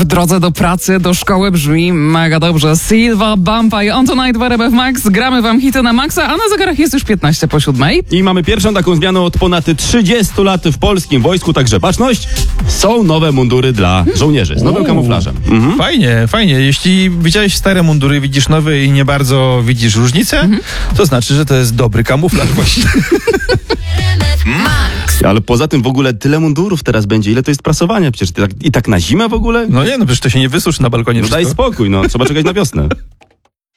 w drodze do pracy, do szkoły brzmi mega dobrze. Silva, Bumpa i On Tonight w RMF Max. Gramy wam hity na maksa, a na zegarach jest już 15:07. I mamy pierwszą taką zmianę od ponad 30 lat w polskim wojsku, także baczność, są nowe mundury dla żołnierzy z nowym kamuflażem. Fajnie. Jeśli widziałeś stare mundury, widzisz nowe i nie bardzo widzisz różnicę, to znaczy, że to jest dobry kamuflaż właśnie. Ale poza tym w ogóle tyle mundurów teraz będzie, ile to jest prasowania, przecież i tak na zimę w ogóle? No przecież to się nie wysuszy na balkonie. No daj spokój, trzeba czekać na wiosnę.